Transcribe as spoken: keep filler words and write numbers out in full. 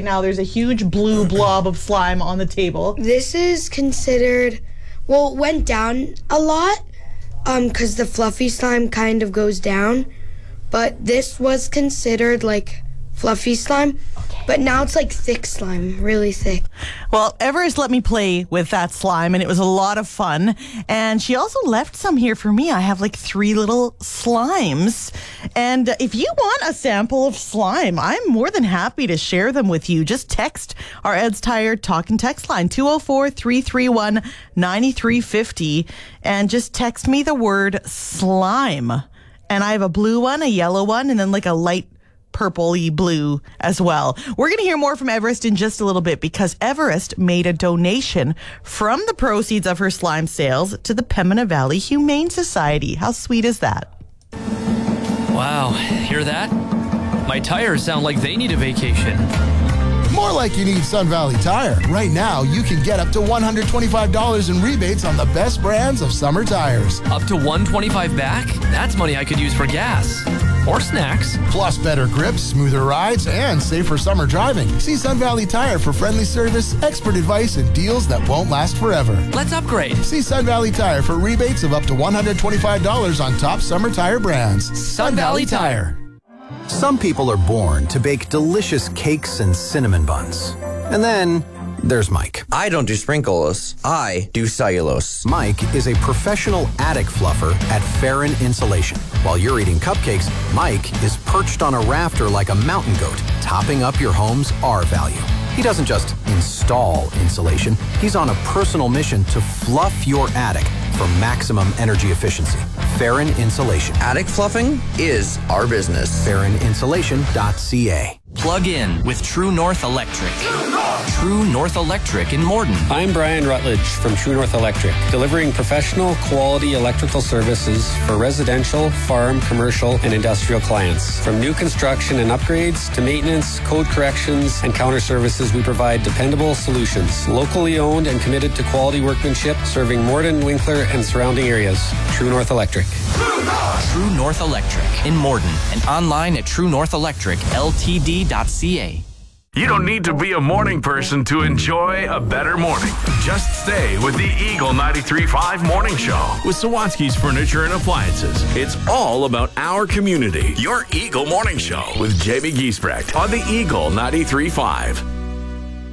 now. There's a huge blue blob of slime on the table. This is considered, well, it went down a lot um, because the fluffy slime kind of goes down. But this was considered like fluffy slime. Okay. But now it's like thick slime, really thick. Well, Everest let me play with that slime, and it was a lot of fun. And she also left some here for me. I have like three little slimes. And if you want a sample of slime, I'm more than happy to share them with you. Just text our Ed's Tire Talk and Text line, two oh four, three three one, nine three five oh, and just text me the word slime. And I have a blue one, a yellow one, and then like a light purpley blue as well. We're going to hear more from Everest in just a little bit because Everest made a donation from the proceeds of her slime sales to the Pembina Valley Humane Society. How sweet is that? Wow, hear that? My tires sound like they need a vacation. More like you need Sun Valley Tire. Right now, you can get up to one hundred twenty-five dollars in rebates on the best brands of summer tires. Up to one hundred twenty-five dollars back? That's money I could use for gas. Or snacks. Plus better grips, smoother rides, and safer summer driving. See Sun Valley Tire for friendly service, expert advice, and deals that won't last forever. Let's upgrade. See Sun Valley Tire for rebates of up to one hundred twenty-five dollars on top summer tire brands. Sun, Sun Valley, Valley Tire. Some people are born to bake delicious cakes and cinnamon buns. And then there's Mike. I don't do sprinkles. I do cellulose. Mike is a professional attic fluffer at Farron Insulation. While you're eating cupcakes, Mike is perched on a rafter like a mountain goat, topping up your home's R value. He doesn't just install insulation. He's on a personal mission to fluff your attic for maximum energy efficiency. Farron Insulation. Attic fluffing is our business. Farron Insulation dot c a. Plug in with True North Electric. True North, True North Electric in Morden. I'm Brian Rutledge from True North Electric, delivering professional quality electrical services for residential, farm, commercial, and industrial clients. From new construction and upgrades to maintenance, code corrections, and counter services, we provide dependable solutions. Locally owned and committed to quality workmanship, serving Morden, Winkler, and surrounding areas. True North Electric. True North, True North Electric in Morden and online at true north electric l t d dot c a. You don't need to be a morning person to enjoy a better morning. Just stay with the Eagle ninety-three point five Morning Show with Sawatsky's Furniture and Appliances. It's all about our community. Your Eagle Morning Show with Jamie Giesbrecht on the Eagle ninety-three point five.